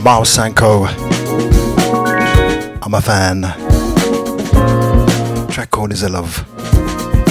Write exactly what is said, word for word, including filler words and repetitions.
Miles Sanko. I'm a fan. Track called Is a Love.